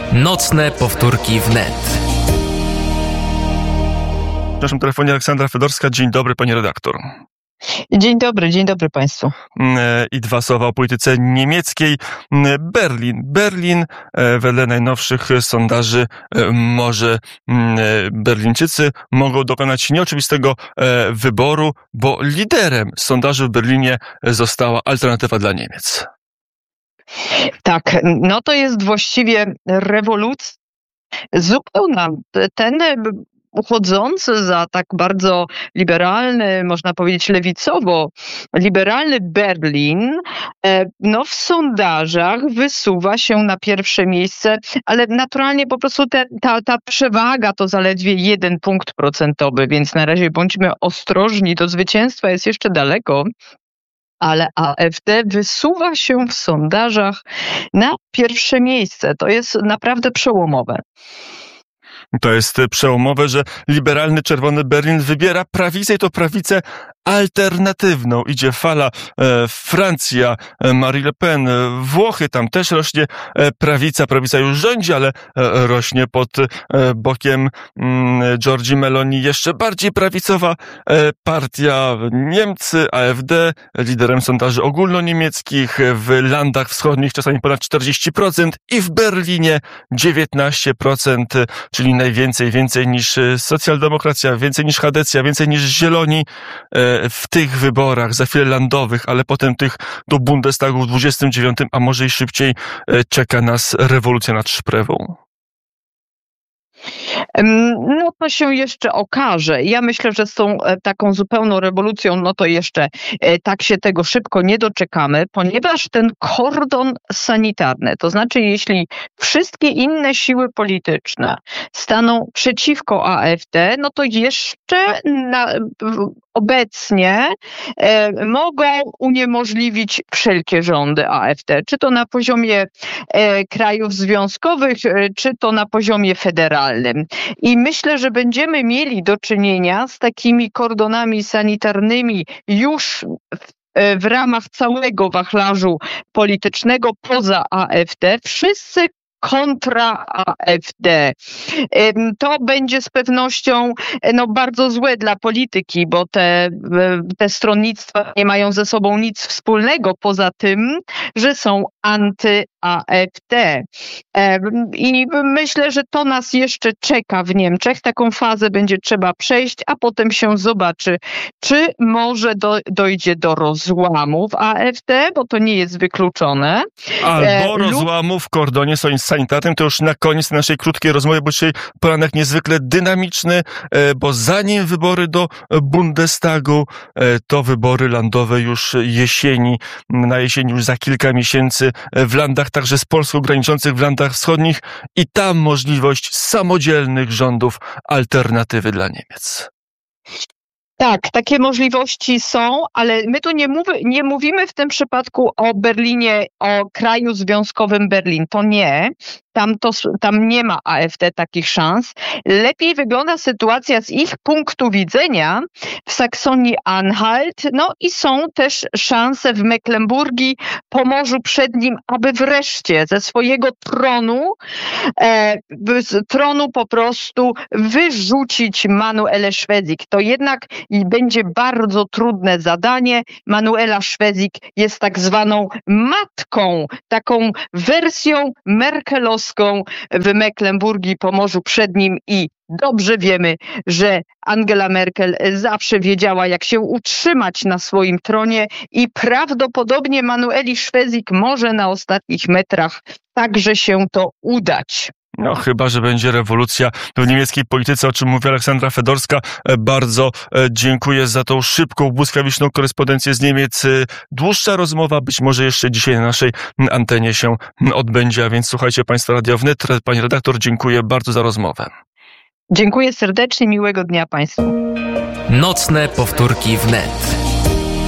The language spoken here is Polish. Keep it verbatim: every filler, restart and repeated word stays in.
Nocne powtórki wnet. W naszym telefonie Aleksandra Fedorska. Dzień dobry, pani redaktor. Dzień dobry, dzień dobry państwu. I dwa słowa o polityce niemieckiej. Berlin. Berlin wedle najnowszych sondaży może Berlińczycy mogą dokonać nieoczywistego wyboru, bo liderem sondaży w Berlinie została Alternatywa dla Niemiec. Tak, no to jest właściwie rewolucja zupełna. Ten uchodzący za tak bardzo liberalny, można powiedzieć lewicowo-liberalny Berlin, no w sondażach wysuwa się na pierwsze miejsce, ale naturalnie po prostu te, ta, ta przewaga to zaledwie jeden punkt procentowy, więc na razie bądźmy ostrożni, do zwycięstwa jest jeszcze daleko. Ale AfD wysuwa się w sondażach na pierwsze miejsce. To jest naprawdę przełomowe. To jest przełomowe, że liberalny Czerwony Berlin wybiera prawicę i to prawicę alternatywną. Idzie fala e, Francja, e, Marine Le Pen, e, Włochy, tam też rośnie e, prawica. Prawica już rządzi, ale e, rośnie pod e, bokiem mm, Giorgi Meloni jeszcze bardziej prawicowa e, partia. Niemcy, AfD, liderem sondaży ogólnoniemieckich, w landach wschodnich czasami ponad czterdzieści procent i w Berlinie dziewiętnaście procent, czyli najwięcej, więcej niż socjaldemokracja, więcej niż Chadecja, więcej niż Zieloni w tych wyborach, za chwilę landowych, ale potem tych do Bundestagu w dwudziestym dziewiątym, a może i szybciej, czeka nas rewolucja nad szprewą. No to się jeszcze okaże. Ja myślę, że z tą taką zupełną rewolucją, no to jeszcze tak się tego szybko nie doczekamy, ponieważ ten kordon sanitarny, to znaczy jeśli wszystkie inne siły polityczne staną przeciwko AfD, no to jeszcze na, obecnie e, mogą uniemożliwić wszelkie rządy AfD, czy to na poziomie e, krajów związkowych, e, czy to na poziomie federalnym. I myślę, że będziemy mieli do czynienia z takimi kordonami sanitarnymi już w, w ramach całego wachlarzu politycznego poza AfD. Wszyscy kontra AfD. To będzie z pewnością no, bardzo złe dla polityki, bo te, te stronnictwa nie mają ze sobą nic wspólnego poza tym, że są anty-AfD. I myślę, że to nas jeszcze czeka w Niemczech. Taką fazę będzie trzeba przejść, a potem się zobaczy, czy może do, dojdzie do rozłamu w AfD, bo to nie jest wykluczone. Albo rozłamu w kordonie sanitarnym. To już na koniec naszej krótkiej rozmowy, bo dzisiaj poranek niezwykle dynamiczny, bo zanim wybory do Bundestagu, to wybory landowe już jesieni, na jesieni już za kilka miesięcy w landach także z Polską graniczących, w landach wschodnich i tam możliwość samodzielnych rządów Alternatywy dla Niemiec. Tak, takie możliwości są, ale my tu nie, mówi, nie mówimy w tym przypadku o Berlinie, o kraju związkowym Berlin. To nie. Tam, to, tam nie ma AfD takich szans. Lepiej wygląda sytuacja z ich punktu widzenia w Saksonii-Anhalt. No i są też szanse w Mecklenburgii, Pomorzu Przednim, aby wreszcie ze swojego tronu, e, z tronu po prostu wyrzucić Manuelę Schwesig. To jednak będzie bardzo trudne zadanie. Manuela Schwesig jest tak zwaną matką, taką wersją merkelowską w Mecklenburgii, Pomorzu Przednim i dobrze wiemy, że Angela Merkel zawsze wiedziała, jak się utrzymać na swoim tronie i prawdopodobnie Manueli Schwesig może na ostatnich metrach także się to udać. No chyba, że będzie rewolucja w niemieckiej polityce, o czym mówi Aleksandra Fedorska. Bardzo dziękuję za tą szybką, błyskawiczną korespondencję z Niemiec. Dłuższa rozmowa być może jeszcze dzisiaj na naszej antenie się odbędzie, a więc słuchajcie Państwo Radia Wnet. Pani redaktor, dziękuję bardzo za rozmowę. Dziękuję serdecznie, miłego dnia Państwu. Nocne powtórki wnet.